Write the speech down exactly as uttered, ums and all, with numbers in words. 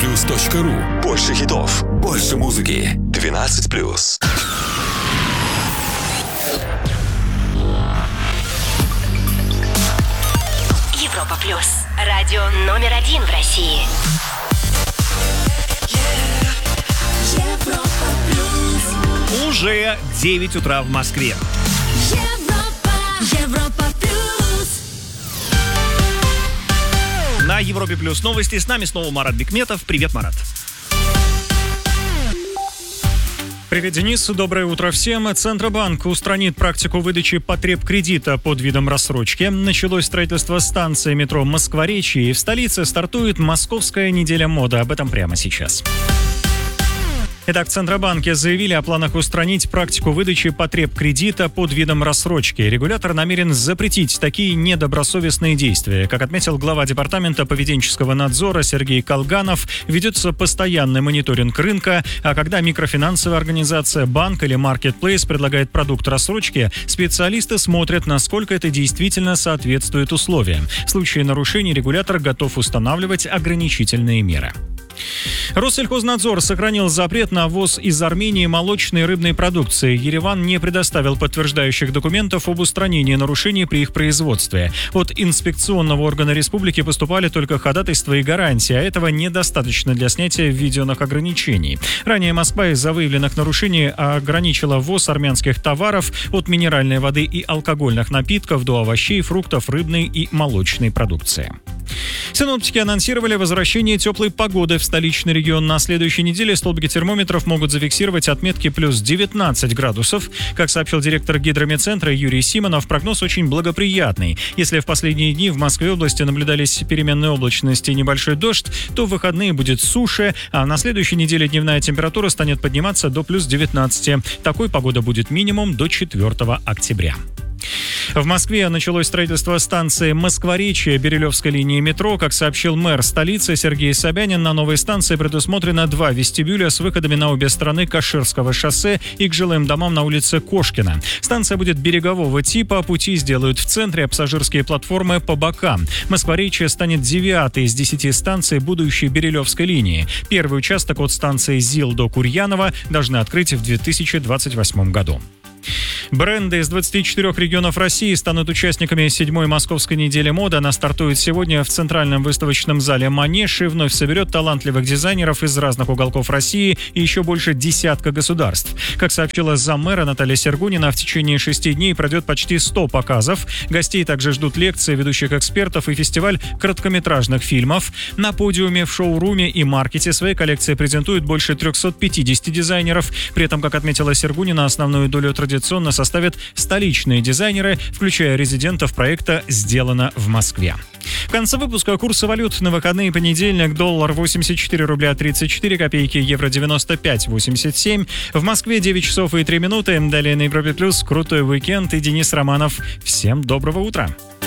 плюс точка ру. Больше хитов, больше музыки. двенадцать плюс. Европа плюс. Радио номер один в России. Европа плюс. Уже девять утра в Москве. Европа, Европа плюс. На Европе плюс новости. С нами снова Марат Бекметов. Привет, Марат. Привет, Денис. Доброе утро всем. Центробанк устранит практику выдачи потребкредита под видом рассрочки. Началось строительство станции метро Москворечье, и в столице стартует Московская неделя моды. Об этом прямо сейчас. Итак, в Центробанке заявили о планах устранить практику выдачи потребкредита под видом рассрочки. Регулятор намерен запретить такие недобросовестные действия. Как отметил глава департамента поведенческого надзора Сергей Колганов, ведется постоянный мониторинг рынка, а когда микрофинансовая организация, банк или маркетплейс предлагает продукт рассрочки, специалисты смотрят, насколько это действительно соответствует условиям. В случае нарушений регулятор готов устанавливать ограничительные меры. Россельхознадзор сохранил запрет на ввоз из Армении молочной и рыбной продукции. Ереван не предоставил подтверждающих документов об устранении нарушений при их производстве. От инспекционного органа республики поступали только ходатайства и гарантии, а этого недостаточно для снятия введенных ограничений. Ранее Москва из-за выявленных нарушений ограничила ввоз армянских товаров от минеральной воды и алкогольных напитков до овощей, фруктов, рыбной и молочной продукции. Синоптики анонсировали возвращение теплой погоды в столичный регион. На следующей неделе столбики термометров могут зафиксировать отметки плюс девятнадцать градусов. Как сообщил директор гидрометцентра Юрий Симонов, прогноз очень благоприятный. Если в последние дни в Москве области наблюдались переменные облачности и небольшой дождь, то в выходные будет суше, а на следующей неделе дневная температура станет подниматься до плюс девятнадцати. Такой погода будет минимум до четвёртого октября. В Москве началось строительство станции Москворечье Бирюлевской линии метро. Как сообщил мэр столицы Сергей Собянин, на новой станции предусмотрено два вестибюля с выходами на обе стороны Каширского шоссе и к жилым домам на улице Кошкина. Станция будет берегового типа, пути сделают в центре, а пассажирские платформы по бокам. Москворечье станет девятой из десяти станций будущей Бирюлевской линии. Первый участок от станции ЗИЛ до Курьянова должны открыть в две тысячи двадцать восьмом году. Бренды из двадцати четырёх регионов России станут участниками седьмой Московской недели моды. Она стартует сегодня в Центральном выставочном зале «Манеж» и вновь соберет талантливых дизайнеров из разных уголков России и еще больше десятка государств. Как сообщила заммэра Наталья Сергунина, в течение шести дней пройдет почти сто показов. Гостей также ждут лекции ведущих экспертов и фестиваль короткометражных фильмов. На подиуме, в шоуруме и маркете свои коллекции презентуют больше трехсот пятидесяти дизайнеров. При этом, как отметила Сергунина, основную долю традиционно составят столичные дизайнеры, включая резидентов проекта «Сделано в Москве». В конце выпуска курсы валют на выходные: понедельник доллар восемьдесят четыре рубля тридцать четыре копейки, евро девяносто пять восемьдесят семь. В Москве девять часов и три минуты. Далее на Европе плюс крутой уикенд и Денис Романов. Всем доброго утра.